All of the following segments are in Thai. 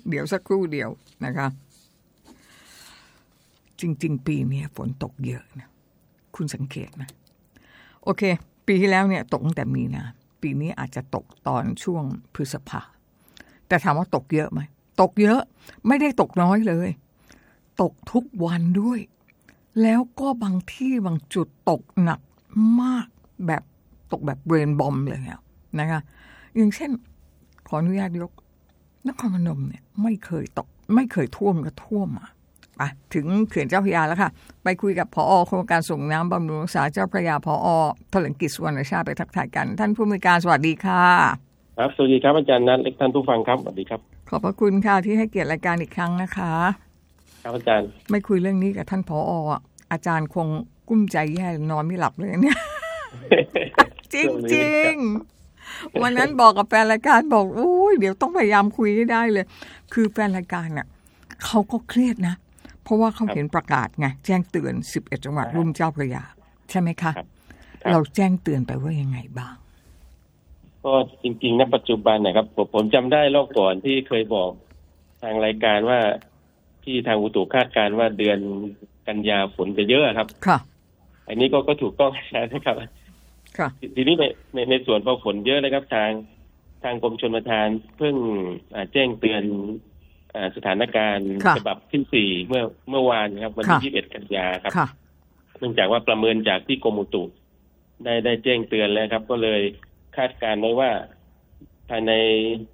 เดี๋ยวสักครู่เดียวนะคะจริงๆปีนี้ฝนตกเยอะนะคุณสังเกตนะโอเคปีที่แล้วเนี่ยตกตั้งแต่มีนาปีนี้อาจจะตกตอนช่วงพฤษภาแต่ถามว่าตกเยอะไหมตกเยอะไม่ได้ตกน้อยเลยตกทุกวันด้วยแล้วก็บางที่บางจุดตกหนักมากแบบตกแบบเรนบอมเลยนะคะอย่างเช่นขออนุญาตยกนครพนมเนี่ยไม่เคยตกไม่เคยท่วมก็ท่วมอ่ะถึงเขื่อนเจ้าพระยาแล้วค่ะไปคุยกับผอ.โครงการส่งน้ำบำรุงรักษาเจ้าพระยาผอ.ถลิงกิจสุวรรณชาติไปทักทายกันท่านผู้อำนวยการสวัสดีค่ะครับสวัสดีครับอาจารย์นัทและท่านผู้ฟังครับสวัสดีครับขอบพระคุณค่ะที่ให้เกียรติรายการอีกครั้งนะคะครับอาจารย์ไม่คุยเรื่องนี้กับท่านผอ.อาจารย์คงกุ้มใจแย่นอนไม่หลับเลยเนี่ย จริงๆวันนั้นบอกกับแฟนรายการบอกโอ้ยเดี๋ยวต้องพยายามคุยให้ได้เลยคือแฟนรายการน่ะเขาก็เครียดนะเพราะว่าเขาเห็นประกาศไงแจ้งเตือน11จังหวัดลุ่มเจ้าพระยาใช่ไหมคะเราแจ้งเตือนไปว่ายังไงบ้างก็จริงๆณปัจจุบันนะครับผมจำได้รอบก่อนที่เคยบอกทางรายการว่าที่ทางอุตุคาดการณ์ว่าเดือนกันยาฝนจะเยอะครับค่ะอันนี้ก็ถูกต้องนะครับค่ะทีนี้ในส่วนพอฝนเยอะนะครับทางกรมชลประทานเพิ่งแจ้งเตือนสถานการณ์ฉบับที่4เมื่อวานครับวันที่21กันยาครับเนื่องจากว่าประเมินจากที่กรมอุตุได้แจ้งเตือนแล้วครับก็เลยคาดการณ์ไว้ว่าภายใน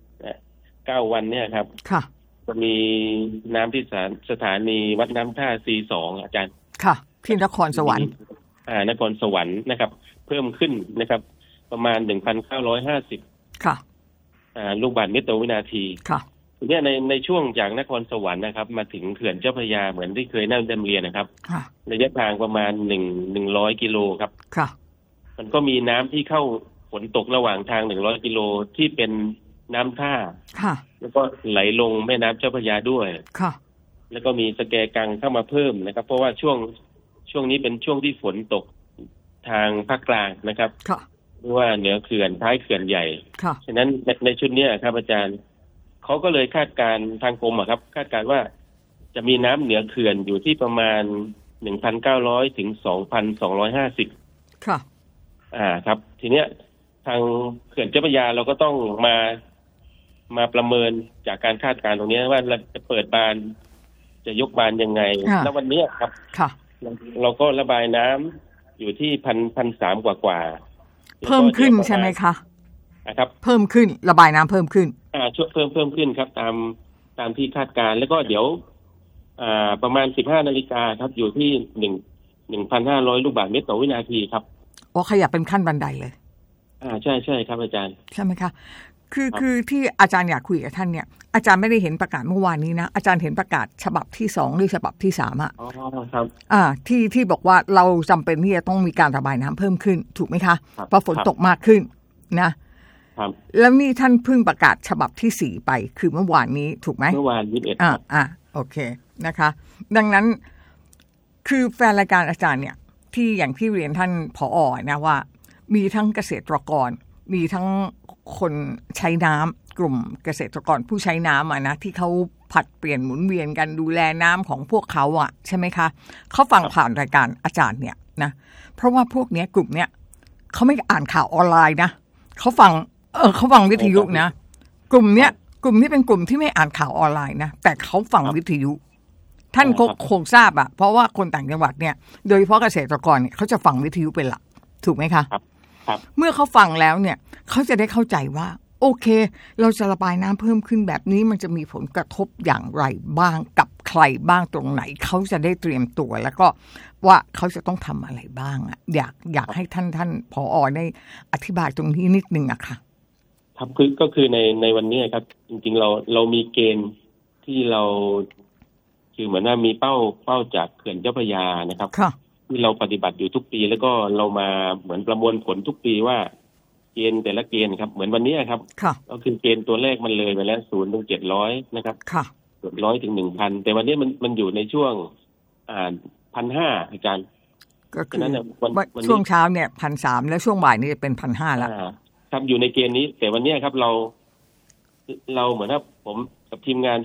9วันเนี่ยครับจะมีน้ำที่สถานีวัดน้ำท่า C2 อาจารย์ค่ะที่นครสวรรค์นครสวรรค์นะครับเพิ่มขึ้นนะครับประมาณ 1,950 ค่ะลูกบาศก์เมตรต่อวินาทีค่ะทีนี้ในช่วงจากนครสวรรค์นะครับมาถึงเขื่อนเจ้าพระยาเหมือนที่เคยนั่งเรียนนะครับระยะทางประมาณ100กิโลครับค่ะมันก็มีน้ำที่เข้าฝนตกระหว่างทาง100กิโลที่เป็นน้ำท่าค่ะแล้วก็ไหลลงแม่น้ำเจ้าพระยาด้วยค่ะแล้วก็มีสแกกังเข้ามาเพิ่มนะครับเพราะว่าช่วงนี้เป็นช่วงที่ฝนตกทางภาคกลางนะครับค่ะหรือว่าเหนือเขื่อนท้ายเขื่อนใหญ่ค่ะฉะนั้นในชุดนี้ครับอาจารย์เขาก็เลยคาดการทางกรมครับคาดการว่าจะมีน้ำเหนือเขื่อนอยู่ที่ประมาณ 1,900 ถึง 2,250 ค่ะครับทีเนี้ยทางเขื่อนเจ้าพระยาเราก็ต้องมาประเมินจากการคาดการณ์ตรงนี้ว่าเราจะเปิดบานจะยกบานยังไงแล้ววันนี้ครับเราก็ระบายน้ำอยู่ที่1,300กว่าเพิ่มขึ้นใช่ไหมคะครับเพิ่มขึ้นระบายน้ำเพิ่มขึ้นช่วยเพิ่มขึ้นครับตามที่คาดการณ์แล้วก็เดี๋ยวประมาณ 15 นาฬิกาครับอยู่ที่ 1,500 ลูกบาศก์เมตรต่อวินาทีครับขยับเป็นขั้นบันไดเลยใช่ครับอาจารย์ใช่ไหมคะคือที่อาจารย์อยากคุยกับท่านเนี่ยอาจารย์ไม่ได้เห็นประกาศเมื่อวานนี้นะอาจารย์เห็นประกาศฉบับที่2หรือฉบับที่3 อ๋อครับที่บอกว่าเราจำเป็นที่จะต้องมีการระบายน้ำเพิ่มขึ้นถูกไหมคะเพราะฝนตกมากขึ้นนะครับแล้วนี่ท่านเพิ่งประกาศฉบับที่4ไปคือเมื่อวานนี้ถูกไหมเมื่อวาน 21โอเคนะคะดังนั้นคือแฟนรายการอาจารย์เนี่ยที่อย่างที่เรียนท่านผอ.นะว่ามีทั้งเกษตรกรมีทั้งคนใช้น้ำกลุ่มเกษตรกรผู้ใช้น้ำนะที่เขาผัดเปลี่ยนหมุนเวียนกันดูแลน้ำของพวกเขาใช่ไหมคะเขาฟังผ่านรายการอาจารย์เนี่ยนะเพราะว่าพวกเนี้ยกลุ่มเนี้ยเขาไม่อ่านข่าวออนไลน์นะเขาฟังวิทยุนะกลุ่มนี้เป็นกลุ่มที่ไม่อ่านข่าวออนไลน์นะแต่เขาฟังวิทยุท่านก็คงทราบเพราะว่าคนต่างจังหวัดเนี่ยโดยเฉพาะเกษตรกรเนี่ยเขาจะฟังวิทยุเป็นหลักถูกไหมคะเมื่อเขาฟังแล้วเนี่ยเขาจะได้เข้าใจว่าโอเคเราจะระบายน้ำเพิ่มขึ้นแบบนี้มันจะมีผลกระทบอย่างไรบ้างกับใครบ้างตรงไหนเขาจะได้เตรียมตัวแล้วก็ว่าเขาจะต้องทำอะไรบ้างอยากให้ท่านผอ.ได้อธิบายตรงนี้นิดนึงค่ะครับก็คือในวันนี้ครับจริงๆเรามีเกณฑ์ที่เราคือเหมือนว่ามีเป้าจากเขื่อนเจ้าพระยานะครับที่เราปฏิบัติอยู่ทุกปีแล้วก็เรามาเหมือนประมวลผลทุกปีว่าเกณฑ์แต่ละเกณฑ์ครับเหมือนวันนี้ครับก็คือเกณฑ์ตัวเลขมันเลยไปแล้ว0 ถึง 700นะครับ700 ถึง 1,000 แต่วันนี้มันอยู่ในช่วง1,500 อาจารย์ก็คือช่วงเช้าเนี่ย 1,300 แล้วช่วงบ่ายนี่จะเป็น 1,500 แล้วครับอยู่ในเกณฑ์นี้แต่วันนี้ครับเราเหมือนว่าผมกับทีมงาน